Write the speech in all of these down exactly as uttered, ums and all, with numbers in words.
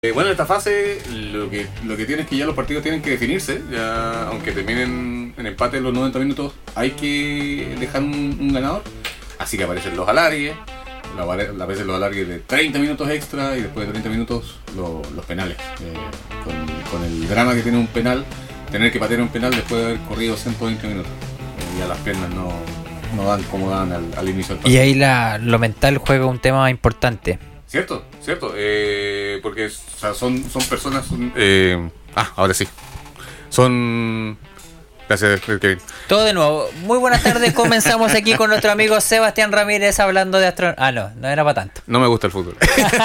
Eh, bueno, en esta fase lo que, lo que tiene es que ya los partidos tienen que definirse, ya aunque terminen en empate en los noventa minutos, hay que dejar un, un ganador, así que aparecen los alargues, aparecen los alargues de treinta minutos extra y después de treinta minutos lo, los penales, eh, con, con el drama que tiene un penal, tener que patear un penal después de haber corrido ciento veinte minutos, eh, ya las piernas no, no dan como dan al, al inicio del partido. Y ahí la, lo mental juega un tema importante. Cierto, cierto, eh, porque o sea, son, son personas... Son, eh, ah, ahora sí. Son... Gracias, Kevin. Todo de nuevo. Muy buenas tardes. Comenzamos aquí con nuestro amigo Sebastián Ramírez hablando de astro... Ah, no, no era para tanto. No me gusta el fútbol.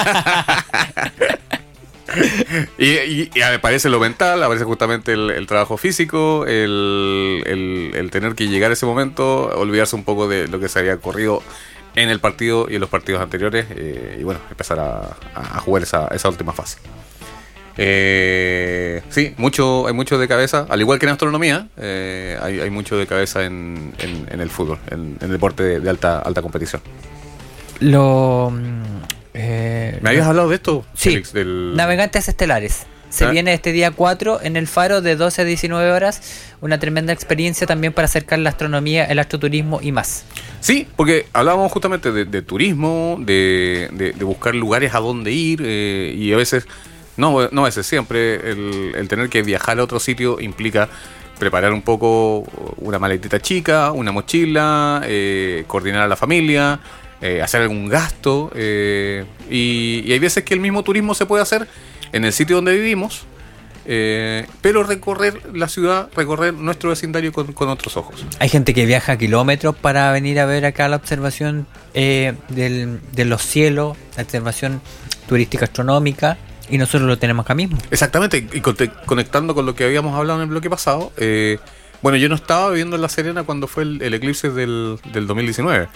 y, y, y aparece lo mental, aparece justamente el, el trabajo físico, el, el, el tener que llegar a ese momento, olvidarse un poco de lo que se había corrido en el partido y en los partidos anteriores, eh, y bueno, empezar a, a jugar esa, esa última fase. Eh, sí, mucho, hay mucho de cabeza, al igual que en astronomía, eh, hay, hay mucho de cabeza en, en, en el fútbol, en, en el deporte de, de alta, alta competición. Lo... Eh, ¿Me habías hablado de esto, sí, Félix? Del... Navegantes Estelares. Se ¿Ah? viene este día cuatro en el Faro de doce a diecinueve horas. Una tremenda experiencia también para acercar la astronomía, el astroturismo y más. Sí, porque hablábamos justamente de, de turismo, de, de, de buscar lugares a dónde ir, eh, y a veces, no, no a veces, siempre el, el tener que viajar a otro sitio implica preparar un poco una maletita chica, una mochila, eh, coordinar a la familia, eh, hacer algún gasto, eh, y, y hay veces que el mismo turismo se puede hacer en el sitio donde vivimos, eh, pero recorrer la ciudad, recorrer nuestro vecindario con, con otros ojos. Hay gente que viaja kilómetros para venir a ver acá la observación eh, del, de los cielos, la observación turística astronómica, y nosotros lo tenemos acá mismo. Exactamente, y con, conectando con lo que habíamos hablado en el bloque pasado, eh, bueno, yo no estaba viviendo en La Serena cuando fue el, el eclipse del, del dos mil diecinueve,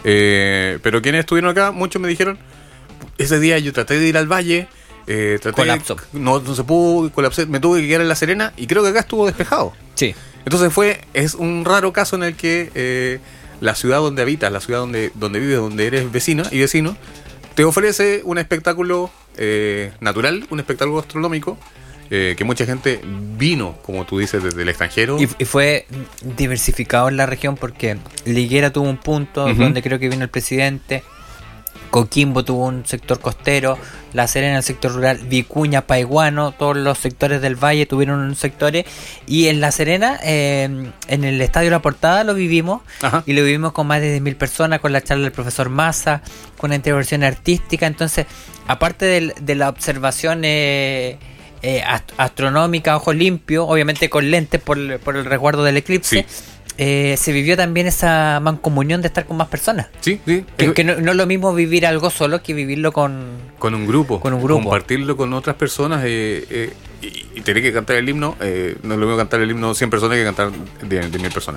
eh, pero quienes estuvieron acá, muchos me dijeron, ese día yo traté de ir al valle, Eh, traté, colapsó. No, no se pudo, colapsé, me tuve que quedar en La Serena y creo que acá estuvo despejado. Sí. Entonces fue, es un raro caso en el que eh, la ciudad donde habitas, la ciudad donde, donde vives, donde eres vecina y vecino, te ofrece un espectáculo eh, natural, un espectáculo astronómico, eh, que mucha gente vino, como tú dices, desde el extranjero. Y, y fue diversificado en la región porque Liguera tuvo un punto, uh-huh, donde creo que vino el presidente. Coquimbo tuvo un sector costero, La Serena el sector rural, Vicuña, Paiguano, todos los sectores del valle tuvieron unos sectores, y en La Serena, eh, en el Estadio La Portada lo vivimos. Ajá. Y lo vivimos con más de diez mil personas, con la charla del profesor Massa, con una intervención artística. Entonces, aparte de, de la observación eh, eh, ast- astronómica a ojo limpio, obviamente con lentes por, por el resguardo del eclipse, sí. Eh, se vivió también esa mancomunión de estar con más personas. Sí, sí. Que, que no, no es lo mismo vivir algo solo que vivirlo con con un grupo, con un grupo. Compartirlo con otras personas, eh, eh, y, y tener que cantar el himno, eh, no es lo mismo cantar el himno cien personas que cantar de mil personas.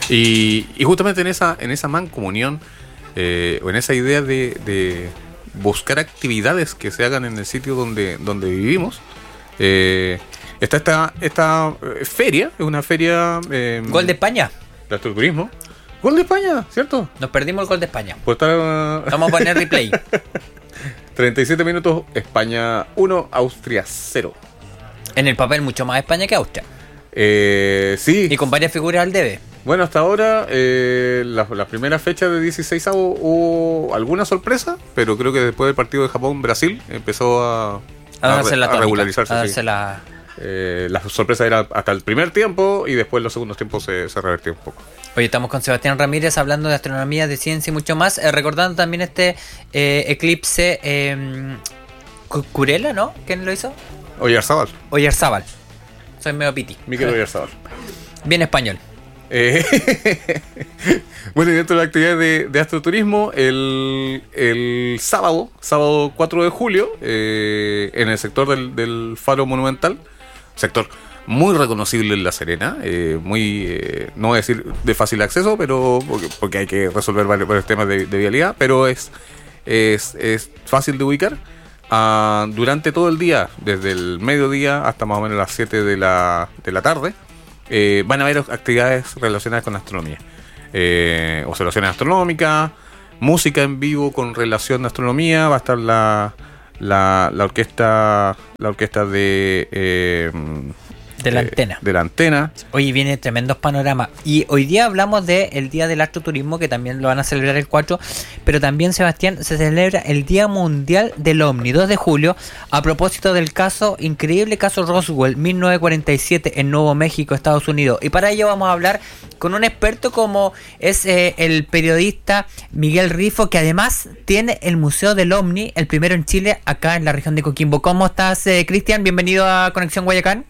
Y, y justamente en esa en esa mancomunión, eh, o en esa idea de, de buscar actividades que se hagan en el sitio donde donde vivimos, eh, está esta esta feria, es una feria... Eh, Gol de España. De astroturismo. Gol de España, ¿cierto? Nos perdimos el gol de España. Pues está, uh... Vamos a poner replay. treinta y siete minutos, España uno, Austria cero. En el papel mucho más España que Austria. Eh, sí. Y con varias figuras al debe. Bueno, hasta ahora, eh, las la primeras fechas de dieciséis hubo, hubo alguna sorpresa, pero creo que después del partido de Japón-Brasil empezó a, a, a, re, a tónica, regularizarse. A darse sí. la... Eh, la sorpresa era hasta el primer tiempo y después los segundos tiempos se, se revertió un poco. Hoy estamos con Sebastián Ramírez hablando de astronomía, de ciencia y mucho más, eh, recordando también este eh, eclipse eh, Curela, ¿no? ¿Quién lo hizo? Oyarzábal. Oyarzábal. Soy medio piti. Miquel Oyarzábal. Bien español. Eh, bueno, y dentro de la actividad de, de astroturismo, el, el sábado, sábado cuatro de julio, eh, en el sector del, del Faro Monumental, sector muy reconocible en La Serena, eh, muy, eh, no voy a decir de fácil acceso, pero porque, porque hay que resolver varios, varios temas de, de vialidad, pero es, es, es fácil de ubicar. Uh, durante todo el día, desde el mediodía hasta más o menos las siete de la, de la tarde, eh, van a haber actividades relacionadas con astronomía, eh, observaciones astronómicas, música en vivo con relación a astronomía, va a estar la la, la orquesta la orquesta de eh, de la eh, antena. De la antena. Oye, viene tremendos panoramas. Y hoy día hablamos del Día del Astroturismo, que también lo van a celebrar el cuatro, pero también, Sebastián, se celebra el Día Mundial del OVNI, dos de julio, a propósito del caso, increíble caso Roswell, mil novecientos cuarenta y siete, en Nuevo México, Estados Unidos. Y para ello vamos a hablar con un experto como es eh, el periodista Miguel Rifo, que además tiene el Museo del OVNI, el primero en Chile, acá en la región de Coquimbo. ¿Cómo estás, eh, Cristian? Bienvenido a Conexión Guayacán.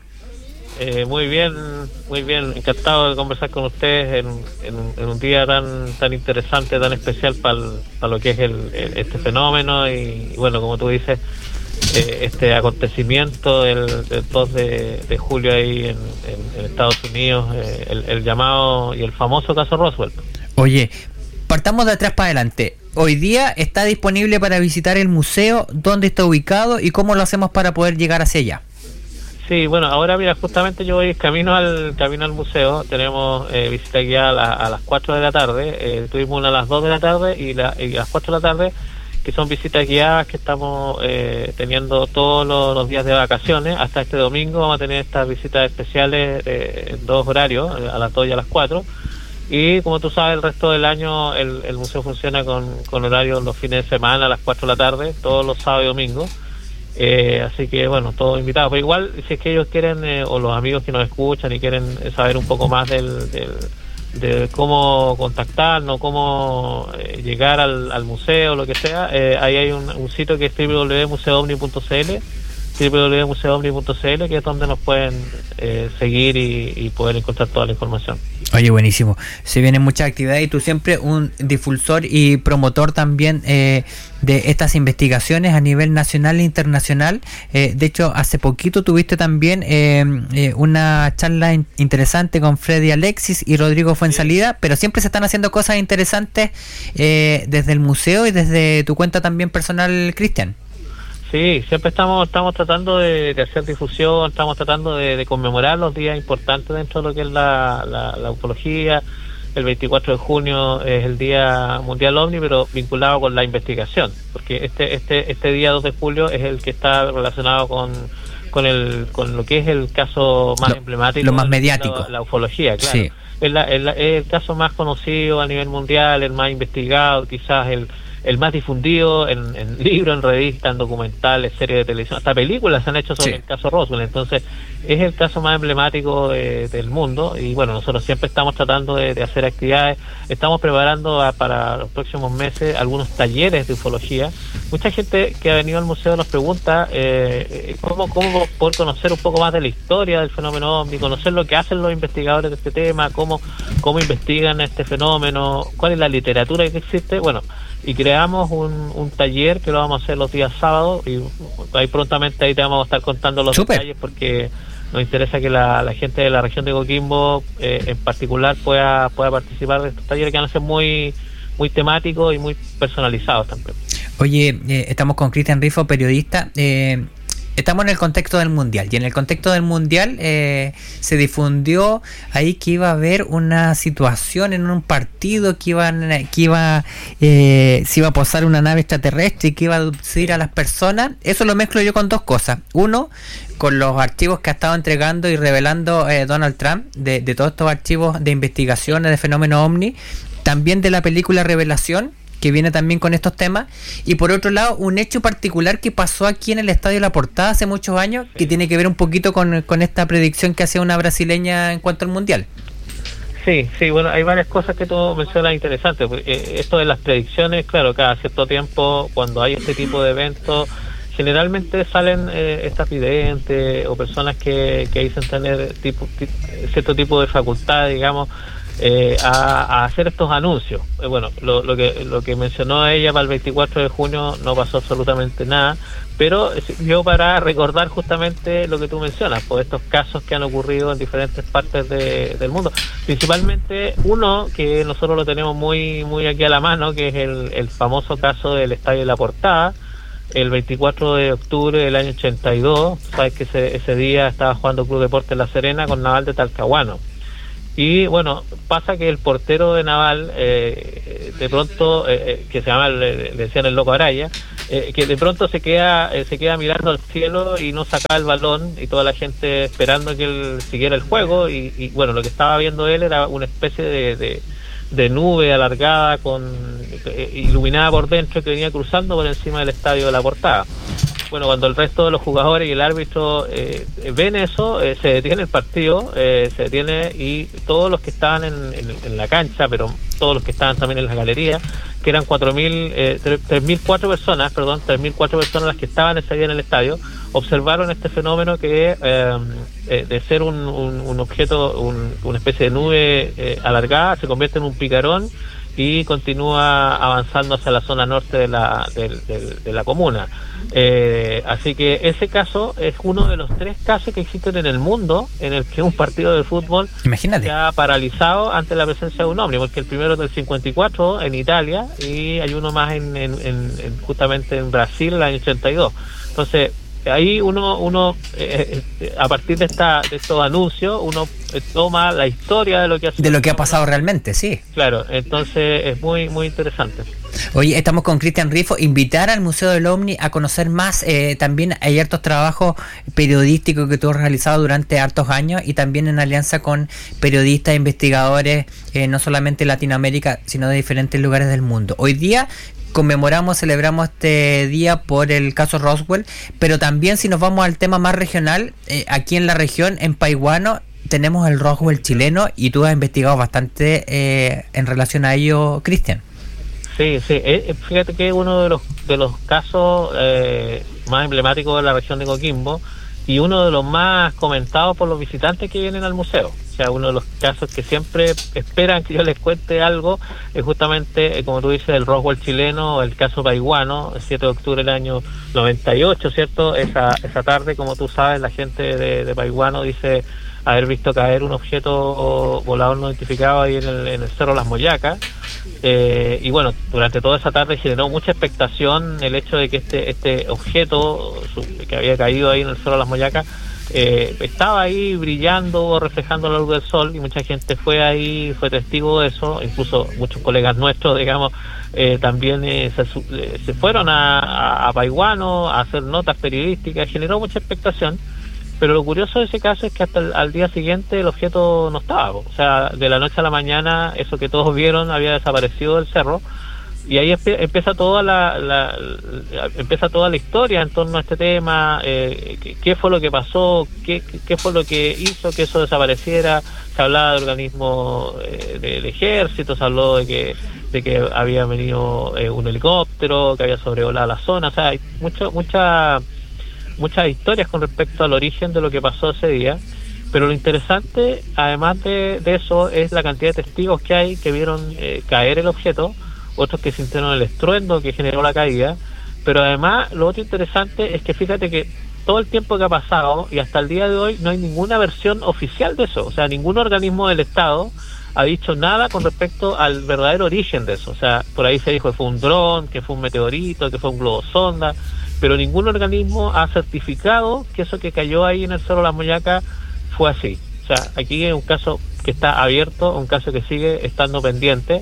Eh, muy bien, muy bien, encantado de conversar con ustedes en, en, en un día tan tan interesante, tan especial para lo que es el, el, este fenómeno y, y bueno, como tú dices, eh, este acontecimiento del, del dos de, de julio ahí en, en, en Estados Unidos, eh, el, el llamado y el famoso caso Roswell. Oye, partamos de atrás para adelante. Hoy día está disponible para visitar el museo, dónde está ubicado y cómo lo hacemos para poder llegar hacia allá. Sí, bueno, ahora mira, justamente yo voy camino al camino al museo. Tenemos eh, visita guiada a, la, a las cuatro de la tarde. Eh, tuvimos una a las dos de la tarde y, la, y a las cuatro de la tarde, que son visitas guiadas que estamos eh, teniendo todos los, los días de vacaciones. Hasta este domingo vamos a tener estas visitas especiales eh, en dos horarios, a las dos y a las cuatro. Y como tú sabes, el resto del año el, el museo funciona con, con horarios los fines de semana a las cuatro de la tarde, todos los sábados y domingos. Eh, así que bueno, todos invitados. Pero igual, si es que ellos quieren, eh, o los amigos que nos escuchan y quieren saber un poco más del, del de cómo contactarnos, cómo eh, llegar al, al museo, lo que sea, eh, ahí hay un, un sitio que es doble u doble u doble u punto museo ovni punto c l, doble u doble u doble u punto museo ovni punto c l, que es donde nos pueden eh, seguir y, y poder encontrar toda la información. Oye, buenísimo. Se vienen muchas actividades y tú siempre un difusor y promotor también eh, de estas investigaciones a nivel nacional e internacional. Eh, de hecho, hace poquito tuviste también eh, eh, una charla in- interesante con Freddy Alexis y Rodrigo Fuensalida, sí. Pero siempre se están haciendo cosas interesantes eh, desde el museo y desde tu cuenta también personal, Cristian. Sí, siempre estamos estamos tratando de, de hacer difusión, estamos tratando de, de conmemorar los días importantes dentro de lo que es la, la, la ufología. El veinticuatro de junio es el Día Mundial OVNI, pero vinculado con la investigación, porque este este este día dos de julio es el que está relacionado con con el con lo que es el caso más lo, emblemático, lo más mediático, la, la ufología, claro. Sí. Es, la, es, la, es el caso más conocido a nivel mundial, el más investigado, quizás el el más difundido en, en libros, en revistas, en documentales, series de televisión, hasta películas se han hecho sobre sí. el caso Roswell. Entonces es el caso más emblemático de, del mundo y bueno, nosotros siempre estamos tratando de, de hacer actividades. Estamos preparando a, para los próximos meses algunos talleres de ufología. Mucha gente que ha venido al museo nos pregunta eh, cómo, cómo poder conocer un poco más de la historia del fenómeno OVNI, conocer lo que hacen los investigadores de este tema, cómo, cómo investigan este fenómeno, cuál es la literatura que existe. Bueno, y creamos un, un taller que lo vamos a hacer los días sábados y ahí prontamente ahí te vamos a estar contando los Super. detalles, porque nos interesa que la, la gente de la región de Coquimbo eh, en particular pueda pueda participar de estos talleres que van a ser muy muy temáticos y muy personalizados también. Oye, eh, estamos con Cristian Rifo, periodista. Eh, Estamos en el contexto del mundial y en el contexto del mundial eh, se difundió ahí que iba a haber una situación en un partido que iban que iba eh, se iba a posar una nave extraterrestre y que iba a abducir a las personas. Eso lo mezclo yo con dos cosas. Uno, con los archivos que ha estado entregando y revelando eh, Donald Trump de, de todos estos archivos de investigaciones de fenómeno OVNI, también de la película Revelación, que viene también con estos temas, y por otro lado un hecho particular que pasó aquí en el Estadio La Portada hace muchos años, que tiene que ver un poquito con, con esta predicción que hacía una brasileña en cuanto al mundial. Sí, sí, bueno, hay varias cosas que tú mencionas interesantes. Eh, esto de las predicciones, claro, cada cierto tiempo cuando hay este tipo de eventos generalmente salen eh, estas videntes o personas que, que dicen tener tipo, tipo, cierto tipo de facultad, digamos, Eh, a, a hacer estos anuncios. Eh, bueno, lo, lo que lo que mencionó ella para el veinticuatro de junio no pasó absolutamente nada, pero sirvió para recordar justamente lo que tú mencionas, pues estos casos que han ocurrido en diferentes partes de, del mundo. Principalmente uno que nosotros lo tenemos muy muy aquí a la mano, que es el, el famoso caso del Estadio La Portada, el veinticuatro de octubre del año ochenta y dos. Sabes que ese, ese día estaba jugando Club Deportes La Serena con Naval de Talcahuano. Y bueno, pasa que el portero de Naval, eh, de pronto, eh, que se llama, le, le decían el Loco Araya, eh, que de pronto se queda eh, se queda mirando al cielo y no saca el balón, y toda la gente esperando que él siguiera el juego, y, y bueno, lo que estaba viendo él era una especie de, de, de nube alargada con eh, iluminada por dentro, que venía cruzando por encima del estadio de La Portada. Bueno, cuando el resto de los jugadores y el árbitro eh, ven eso, eh, se detiene el partido, eh, se detiene, y todos los que estaban en, en, en la cancha, pero todos los que estaban también en la galería, que eran cuatro mil, eh, tres mil cuatro personas, perdón, tres mil cuatro personas las que estaban ese día en el estadio, observaron este fenómeno que eh, eh, de ser un, un, un objeto, un, una especie de nube eh, alargada, se convierte en un picarón y continúa avanzando hacia la zona norte de la de, de, de la comuna. Eh, así que ese caso es uno de los tres casos que existen en el mundo en el que un partido de fútbol Imagínate. se ha paralizado ante la presencia de un ovni, porque el primero es del cincuenta y cuatro en Italia, y hay uno más en, en, en, en justamente en Brasil, el año ochenta y dos. Entonces ahí uno uno eh, eh, a partir de esta de estos anuncios uno eh, toma la historia de lo que ha sido, de lo que ha pasado realmente, sí. Claro, entonces es muy muy interesante. Oye, estamos con Cristian Rifo. Invitar al Museo del OVNI a conocer más. Eh, también hay hartos trabajos periodísticos que tú has realizado durante hartos años, y también en alianza con periodistas e investigadores, eh, no solamente de Latinoamérica, sino de diferentes lugares del mundo. Hoy día conmemoramos, celebramos este día por el caso Roswell, pero también, si nos vamos al tema más regional, eh, aquí en la región, en Paihuano, tenemos el Roswell chileno, y tú has investigado bastante eh, en relación a ello, Cristian. Sí, sí, eh, fíjate que es uno de los de los casos eh, más emblemáticos de la región de Coquimbo, y uno de los más comentados por los visitantes que vienen al museo. O sea, uno de los casos que siempre esperan que yo les cuente algo es justamente, eh, como tú dices, el Roswell chileno, el caso Paihuano, el siete de octubre del año noventa y ocho, ¿cierto? Esa esa tarde, como tú sabes, la gente de, de Paihuano dice haber visto caer un objeto volador no identificado ahí en el, en el Cerro Las Moyacas. Eh, y bueno, durante toda esa tarde generó mucha expectación el hecho de que este este objeto su, que había caído ahí en el Cerro Las Moyacas eh, estaba ahí brillando, reflejando la luz del sol, y mucha gente fue ahí, fue testigo de eso. Incluso muchos colegas nuestros, digamos, eh, también eh, se, eh, se fueron a, a, a Paihuano a hacer notas periodísticas. Generó mucha expectación. Pero lo curioso de ese caso es que hasta el al día siguiente el objeto no estaba. O sea, de la noche a la mañana, eso que todos vieron había desaparecido del cerro. Y ahí empieza toda la, la, la empieza toda la historia en torno a este tema. Eh, qué, qué fue lo que pasó, qué, qué fue lo que hizo que eso desapareciera. Se hablaba de organismos eh, del ejército, se habló de que de que había venido eh, un helicóptero que había sobrevolado la zona. O sea, hay mucho, mucha muchas historias con respecto al origen de lo que pasó ese día, pero lo interesante, además de, de eso, es la cantidad de testigos que hay que vieron eh, caer el objeto, otros que sintieron el estruendo que generó la caída, pero además lo otro interesante es que fíjate que todo el tiempo que ha pasado y hasta el día de hoy no hay ninguna versión oficial de eso. O sea, ningún organismo del Estado ha dicho nada con respecto al verdadero origen de eso. O sea, por ahí se dijo que fue un dron, que fue un meteorito, que fue un globo sonda, pero ningún organismo ha certificado que eso que cayó ahí en el Cerro Las Moyacas fue así. O sea, aquí es un caso que está abierto, un caso que sigue estando pendiente,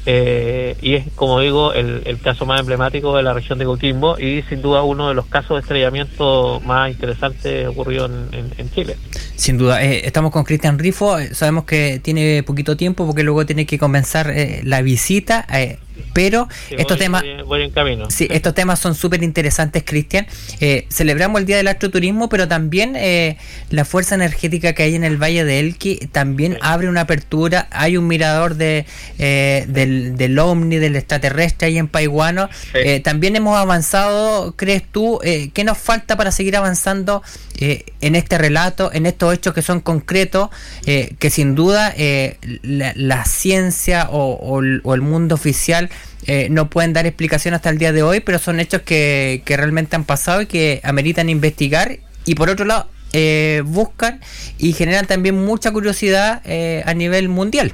eh, y es, como digo, el, el caso más emblemático de la región de Coquimbo, y sin duda uno de los casos de estrellamiento más interesantes ocurrido en, en, en Chile. Sin duda, eh, estamos con Cristian Rifo, eh, sabemos que tiene poquito tiempo porque luego tiene que comenzar eh, la visita, eh, pero sí, estos voy, temas voy, voy en camino. Sí, estos temas son súper interesantes, Cristian. Eh, celebramos el Día del Astroturismo, pero también eh, la fuerza energética que hay en el Valle de Elqui también sí. abre una apertura. Hay un mirador de eh, del, del ovni, del extraterrestre ahí en Paihuano. Sí. Eh, también hemos avanzado, ¿crees tú? Eh, ¿Qué nos falta para seguir avanzando eh, en este relato, en estos hechos que son concretos, eh, que sin duda eh, la, la ciencia o, o, o el mundo oficial Eh, no pueden dar explicación hasta el día de hoy, pero son hechos que, que realmente han pasado y que ameritan investigar, y por otro lado eh, buscan y generan también mucha curiosidad eh, a nivel mundial.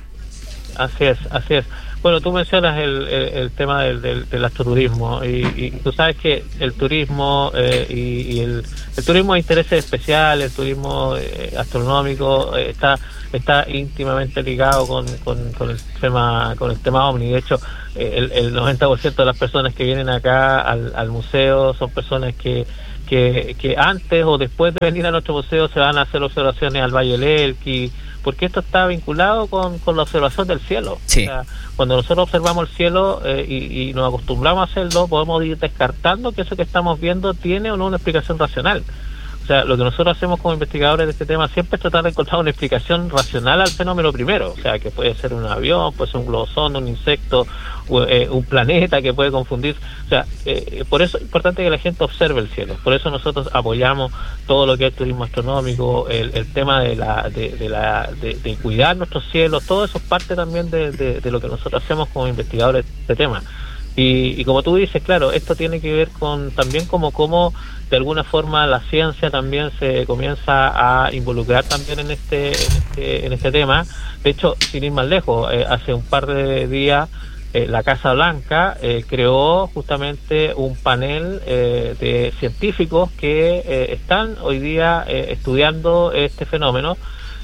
Así es, así es. Bueno, tú mencionas el, el, el tema del, del, del astroturismo, y, y tú sabes que el turismo eh, y, y el, el turismo de intereses especiales, el turismo eh, astronómico eh, está está íntimamente ligado con, con, con el tema con el tema OVNI. De hecho, el, el noventa por ciento de las personas que vienen acá al, al museo son personas que, que que antes o después de venir a nuestro museo se van a hacer observaciones al Valle del Elqui, porque esto está vinculado con, con la observación del cielo. Sí. O sea, cuando nosotros observamos el cielo eh, y, y nos acostumbramos a hacerlo, podemos ir descartando que eso que estamos viendo tiene o no una explicación racional. O sea, lo que nosotros hacemos como investigadores de este tema siempre es tratar de encontrar una explicación racional al fenómeno primero. O sea, que puede ser un avión, puede ser un globosonda, un insecto, eh, un planeta que puede confundir. O sea, eh, por eso es importante que la gente observe el cielo. Por eso nosotros apoyamos todo lo que es el turismo astronómico, el, el tema de la de, de la de, de cuidar nuestros cielos. Todo eso es parte también de, de, de lo que nosotros hacemos como investigadores de este tema. Y, y como tú dices, claro, esto tiene que ver con también como cómo de alguna forma la ciencia también se comienza a involucrar también en este en este, en este tema. De hecho, sin ir más lejos, eh, hace un par de días eh, la Casa Blanca eh, creó justamente un panel eh, de científicos que eh, están hoy día eh, estudiando este fenómeno.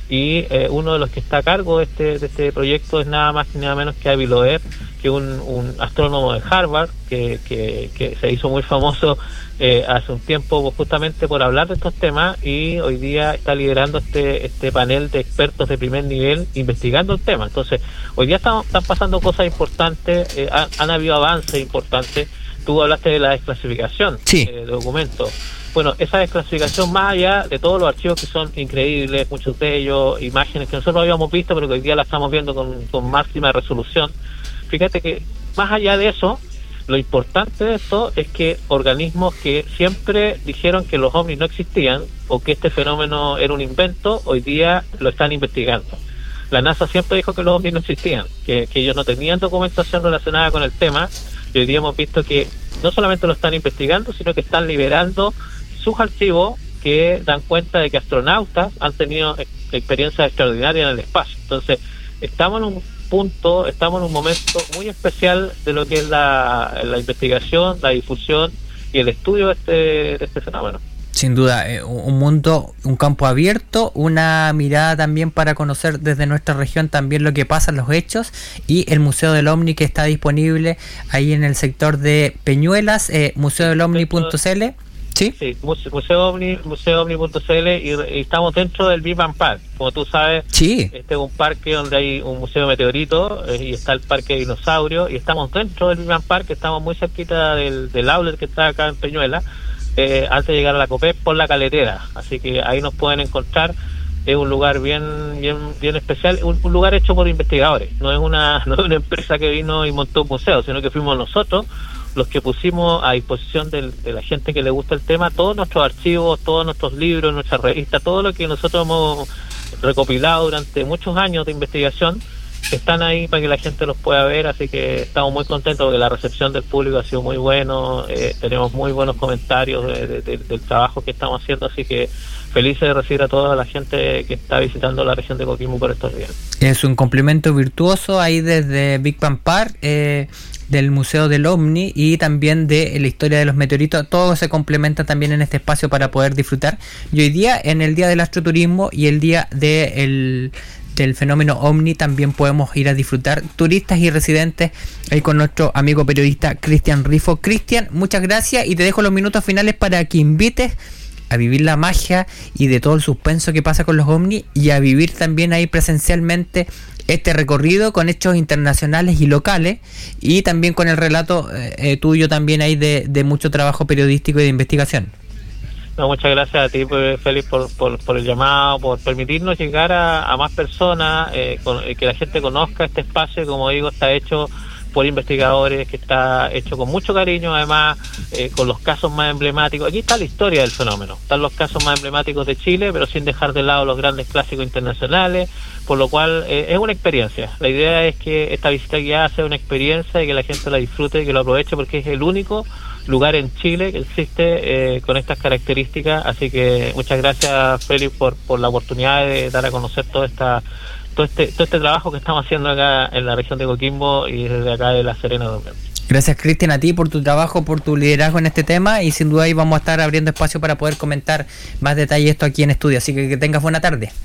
Y eh, uno de los que está a cargo de este, de este proyecto es nada más ni nada menos que Avi Loeb, que es un, un astrónomo de Harvard, que, que, que se hizo muy famoso eh, hace un tiempo justamente por hablar de estos temas, y hoy día está liderando este este panel de expertos de primer nivel investigando el tema. Entonces, hoy día están, están pasando cosas importantes, eh, han, han habido avances importantes. Tú hablaste de la desclasificación sí. eh, de documentos. Bueno, esa desclasificación, más allá de todos los archivos que son increíbles, muchos de ellos, imágenes que nosotros habíamos visto, pero que hoy día las estamos viendo con, con máxima resolución. Fíjate que, más allá de eso, lo importante de esto es que organismos que siempre dijeron que los ovnis no existían, o que este fenómeno era un invento, hoy día lo están investigando. La NASA siempre dijo que los ovnis no existían, que, que ellos no tenían documentación relacionada con el tema, y hoy día hemos visto que no solamente lo están investigando, sino que están liberando sus archivos que dan cuenta de que astronautas han tenido ex- experiencias extraordinarias en el espacio. Entonces, estamos en un punto, estamos en un momento muy especial de lo que es la, la investigación, la difusión y el estudio de este, de este fenómeno. Sin duda, eh, un mundo, un campo abierto, una mirada también para conocer desde nuestra región también lo que pasa, los hechos, y el Museo del OVNI que está disponible ahí en el sector de Peñuelas, eh, museo del ovni punto c l. Sí, sí, Museo OVNI, museo ovni punto c l, y, y estamos dentro del Big Bang Park. Como tú sabes, sí. Este es un parque donde hay un museo de meteoritos eh, y está el parque de dinosaurios, y estamos dentro del Big Bang Park, estamos muy cerquita del, del outlet que está acá en Peñuela, eh, antes de llegar a la COPEP por la Caletera, así que ahí nos pueden encontrar. Es un lugar bien bien bien especial, un, un lugar hecho por investigadores, no es una no es una empresa que vino y montó un museo, sino que fuimos nosotros los que pusimos a disposición del, de la gente que le gusta el tema todos nuestros archivos, todos nuestros libros, nuestras revistas, todo lo que nosotros hemos recopilado durante muchos años de investigación, están ahí para que la gente los pueda ver, así que estamos muy contentos porque la recepción del público ha sido muy bueno, eh, tenemos muy buenos comentarios de, de, de, del trabajo que estamos haciendo, así que felices de recibir a toda la gente que está visitando la región de Coquimbo por estos días. Es un complemento virtuoso ahí desde Big Bang Park, eh, del Museo del OVNI y también de la historia de los meteoritos. Todo se complementa también en este espacio para poder disfrutar. Y hoy día, en el Día del Astroturismo y el Día de el, del Fenómeno OVNI, también podemos ir a disfrutar, turistas y residentes, ahí con nuestro amigo periodista Cristian Rifo. Cristian, muchas gracias, y te dejo los minutos finales para que invites a vivir la magia y de todo el suspenso que pasa con los ovnis, y a vivir también ahí presencialmente este recorrido con hechos internacionales y locales, y también con el relato eh, tuyo también ahí de, de mucho trabajo periodístico y de investigación. No, muchas gracias a ti, Félix, por, por, por el llamado, por permitirnos llegar a, a más personas, eh, con, eh, que la gente conozca este espacio. Como digo, está hecho por investigadores, que está hecho con mucho cariño, además eh, con los casos más emblemáticos. Aquí está la historia del fenómeno, están los casos más emblemáticos de Chile, pero sin dejar de lado los grandes clásicos internacionales, por lo cual eh, es una experiencia. La idea es que esta visita guiada sea una experiencia y que la gente la disfrute y que lo aproveche, porque es el único lugar en Chile que existe eh, con estas características. Así que muchas gracias, Félix, por, por la oportunidad de dar a conocer toda esta todo este todo este trabajo que estamos haciendo acá en la región de Coquimbo y desde acá de La Serena también. Gracias, Cristian, a ti por tu trabajo, por tu liderazgo en este tema, y sin duda ahí vamos a estar abriendo espacio para poder comentar más detalles esto aquí en estudio, así que que tengas buena tarde.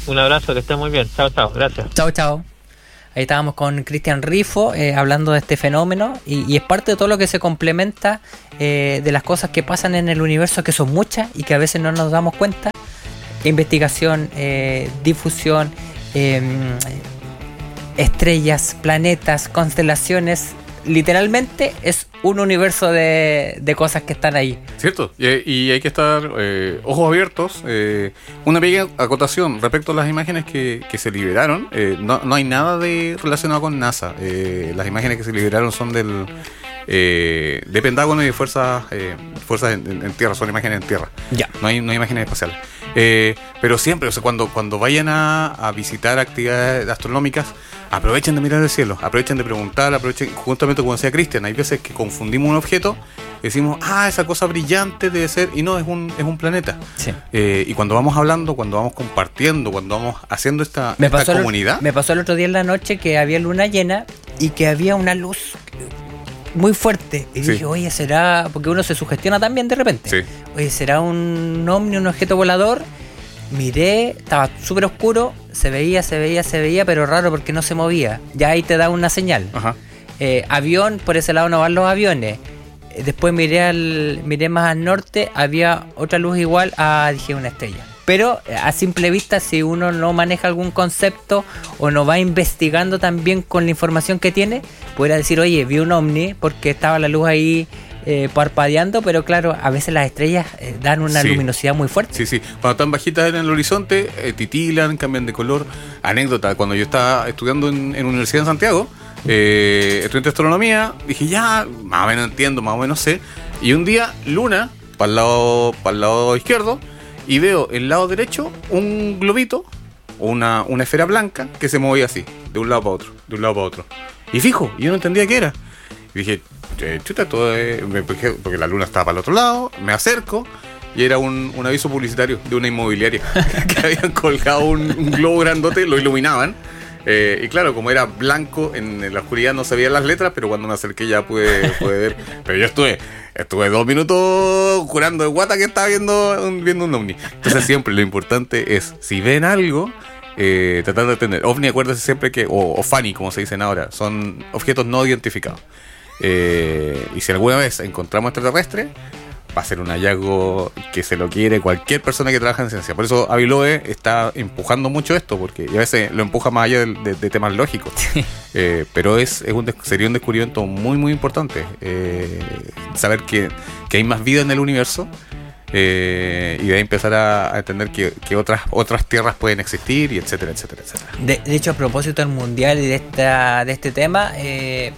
Un abrazo, que esté muy bien. Chao, chao. Gracias. Chao, chao. Ahí estábamos con Cristian Rifo eh, hablando de este fenómeno y, y es parte de todo lo que se complementa eh, de las cosas que pasan en el universo, que son muchas y que a veces no nos damos cuenta. Investigación, eh, difusión, eh, estrellas, planetas, constelaciones. Literalmente es un universo de, de cosas que están ahí. Cierto, y, y hay que estar eh, ojos abiertos. Eh, una pequeña acotación respecto a las imágenes que, que se liberaron. Eh, no, no hay nada de relacionado con NASA. Eh, las imágenes que se liberaron son del eh, de Pentágono y de fuerzas eh, fuerzas en, en, en tierra, son imágenes en tierra. Ya. No hay, no hay imágenes espaciales. Eh, pero siempre, o sea, cuando, cuando vayan a, a visitar actividades astronómicas, aprovechen de mirar el cielo, aprovechen de preguntar, aprovechen, justamente como decía Cristian, hay veces que confundimos un objeto, decimos, ah, esa cosa brillante debe ser, y no, es un, es un planeta. Sí. Eh, y cuando vamos hablando, cuando vamos compartiendo, cuando vamos haciendo esta, Me esta pasó el- comunidad, me pasó el otro día en la noche que había luna llena y que había una luz muy fuerte. Y Sí. dije, oye, ¿será...? Porque uno se sugestiona también de repente. Sí. Oye, ¿será un ovni, un objeto volador? Miré, estaba súper oscuro, se veía, se veía, se veía, pero raro porque no se movía. Ya ahí te da una señal. ajá, Eh, avión, por ese lado no van los aviones. Eh, Después miré al miré más al norte, había otra luz igual a, dije, una estrella. Pero eh, a simple vista, si uno no maneja algún concepto o no va investigando también con la información que tiene, pudiera decir, oye, vi un ovni porque estaba la luz ahí eh, parpadeando, pero claro, a veces las estrellas eh, dan una Sí. luminosidad muy fuerte. sí, sí, cuando están bajitas en el horizonte, eh, titilan, cambian de color. Anécdota, cuando yo estaba estudiando en, en Universidad de Santiago, eh, estudiante de astronomía, dije, ya, más o menos entiendo, más o menos sé, y un día, luna, para el lado, para el lado izquierdo, y veo el lado derecho un globito, una, una esfera blanca que se movía así, de un lado para otro, de un lado para otro. Y fijo, yo no entendía qué era. Y dije, eh, chuta, todo es... me- porque porque la luna estaba para el otro lado, me acerco, y era un, un aviso publicitario de una inmobiliaria que habían colgado un, un globo grandote, lo iluminaban. Eh, y claro, como era blanco, en la oscuridad no se veían las letras, pero cuando me acerqué ya pude, pude ver. Pero yo estuve estuve dos minutos jurando de guata que estaba viendo un, viendo un ovni. Entonces siempre lo importante es, si ven algo, eh, tratar de entender. OVNI, acuérdense siempre que, o, o FANI, como se dicen ahora, son objetos no identificados. Eh, y si alguna vez encontramos extraterrestre, va a ser un hallazgo que se lo quiere cualquier persona que trabaja en ciencia. Por eso Aviloe está empujando mucho esto, porque y a veces lo empuja más allá de, de, de temas lógicos. Eh, pero es, es un, des- sería un descubrimiento muy, muy importante. Eh, saber que, que hay más vida en el universo. Eh, y de ahí empezar a, a entender que, que otras otras tierras pueden existir, y etcétera, etcétera, etcétera. De, de hecho, a propósito del mundial y de esta de este tema, eh,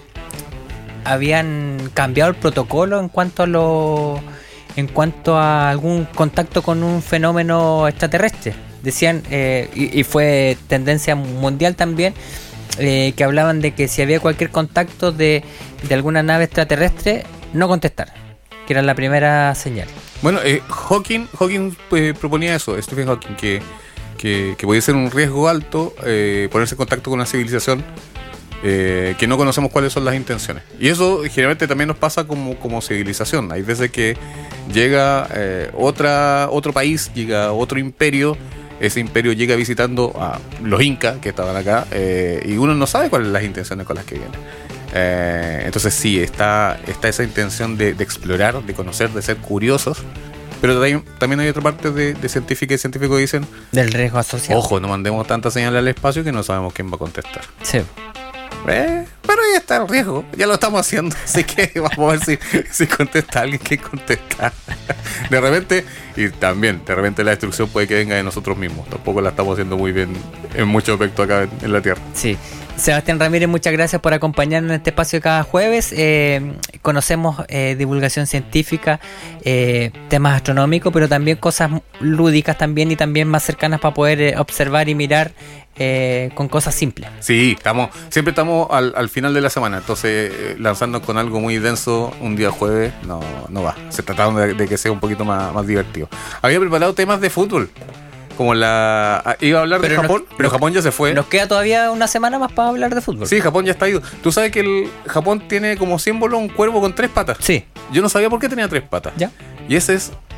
habían cambiado el protocolo en cuanto a lo, en cuanto a algún contacto con un fenómeno extraterrestre. Decían, eh, y, y fue tendencia mundial también, eh, que hablaban de que si había cualquier contacto de, de alguna nave extraterrestre, no contestar, que era la primera señal. Bueno, eh, Hawking, Hawking eh, proponía eso, Stephen Hawking, que, que, que podía ser un riesgo alto eh, ponerse en contacto con una civilización eh, que no conocemos cuáles son las intenciones. Y eso generalmente también nos pasa como, como civilización. Hay veces que llega eh, otra otro país, llega otro imperio, ese imperio llega visitando a los incas que estaban acá, eh, y uno no sabe cuáles son las intenciones con las que vienen. Eh, entonces sí, está, está esa intención de, de explorar, de conocer, de ser curiosos. Pero también, también hay otra parte de, de científicas y científicos que dicen, Del riesgo asociado. ojo, no mandemos tanta señal al espacio que no sabemos quién va a contestar. Sí. Eh, pero ahí está el riesgo, ya lo estamos haciendo, así que vamos a ver si, si contesta alguien que contesta. De repente, y también, de repente la destrucción puede que venga de nosotros mismos. Tampoco la estamos haciendo muy bien en muchos aspectos acá en, en la Tierra. Sí. Sebastián Ramírez, muchas gracias por acompañarnos en este espacio de cada jueves. Eh, conocemos eh, divulgación científica, eh, temas astronómicos, pero también cosas lúdicas también y también más cercanas para poder eh, observar y mirar eh, con cosas simples. Sí, estamos, siempre estamos al, al final de la semana, entonces eh, lanzarnos con algo muy denso un día jueves no, no va. Se trataron de, de que sea un poquito más, más divertido. Había preparado temas de fútbol, como la... Iba a hablar Pero de nos- Japón, pero nos- Japón ya se fue. Nos queda todavía una semana más para hablar de fútbol. Sí, Japón ya está ido. Tú sabes que el Japón tiene como símbolo un cuervo con tres patas. Sí. Yo no sabía por qué tenía tres patas. ¿Ya? Y ese es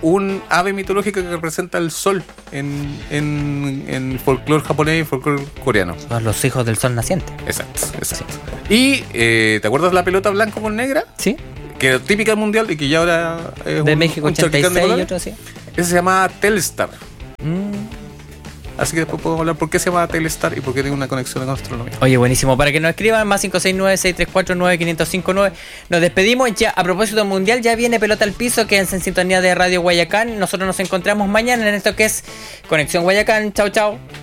un ave mitológica que representa el sol en, en, en folclore japonés y folclore coreano. Son los hijos del sol naciente. Exacto, exacto. Sí. Y, eh, ¿te acuerdas la pelota blanco con negra? Sí. Que era típica del mundial y que ya ahora es de un, México un ochenta y seis y otro así. Ese se llama Telstar. Mm. Así que después podemos hablar por qué se llama Telstar y por qué tiene una conexión con astronomía. Oye, buenísimo. Para que nos escriban, más cinco seis nueve, seis tres cuatro, nueve cinco cinco nueve. Nos despedimos. Ya a propósito del mundial, ya viene Pelota al Piso, quédense en sintonía de Radio Guayacán. Nosotros nos encontramos mañana en esto que es Conexión Guayacán. Chao, chao.